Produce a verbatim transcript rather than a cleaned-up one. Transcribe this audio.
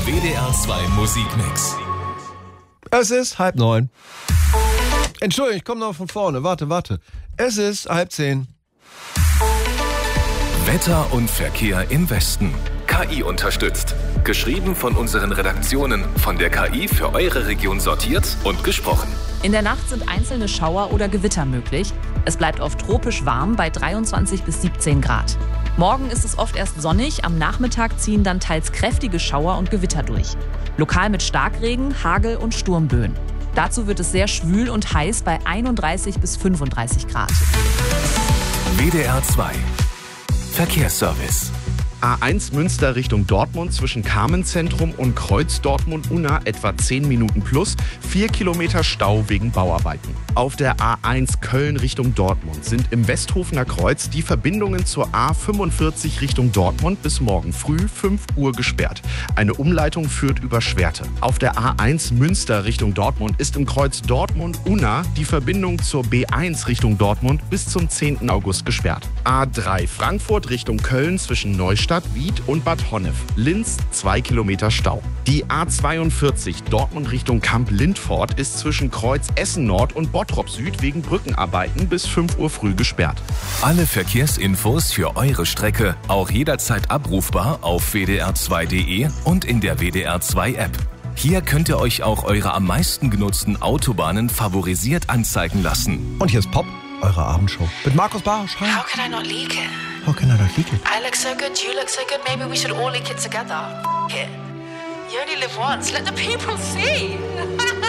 W D R zwei Musikmix. Es ist halb neun. Entschuldigung, ich komme noch von vorne. Warte, warte. Es ist halb zehn. Wetter und Verkehr im Westen. K I unterstützt. Geschrieben von unseren Redaktionen, von der K I für eure Region sortiert und gesprochen. In der Nacht sind einzelne Schauer oder Gewitter möglich. Es bleibt oft tropisch warm bei dreiundzwanzig bis siebzehn Grad. Morgen ist es oft erst sonnig, am Nachmittag ziehen dann teils kräftige Schauer und Gewitter durch. Lokal mit Starkregen, Hagel und Sturmböen. Dazu wird es sehr schwül und heiß bei einunddreißig bis fünfunddreißig Grad. W D R zwei Verkehrsservice. A eins Münster Richtung Dortmund zwischen Carmenzentrum und Kreuz Dortmund-Unna etwa zehn Minuten plus, vier Kilometer Stau wegen Bauarbeiten. Auf der A eins Köln Richtung Dortmund sind im Westhofener Kreuz die Verbindungen zur A fünfundvierzig Richtung Dortmund bis morgen früh fünf Uhr gesperrt. Eine Umleitung führt über Schwerte. Auf der A eins Münster Richtung Dortmund ist im Kreuz Dortmund-Unna die Verbindung zur B eins Richtung Dortmund bis zum zehnten August gesperrt. A drei Frankfurt Richtung Köln zwischen Neustadt, Wied und Bad Honnef. Linz zwei Kilometer Stau. Die A zweiundvierzig Dortmund Richtung Kamp-Lindfort ist zwischen Kreuz Essen Nord und Bottrop Süd wegen Brückenarbeiten bis fünf Uhr früh gesperrt. Alle Verkehrsinfos für eure Strecke auch jederzeit abrufbar auf w d r zwei punkt d e und in der W D R zwei App. Hier könnt ihr euch auch eure am meisten genutzten Autobahnen favorisiert anzeigen lassen. Und hier ist Pop, eure Abendshow. Mit Markus Barsch. Hi. How can I not leak it? How can I not leak it? I look so good, you look so good, maybe we should all leak it together. F- it. You only live once, let the people see.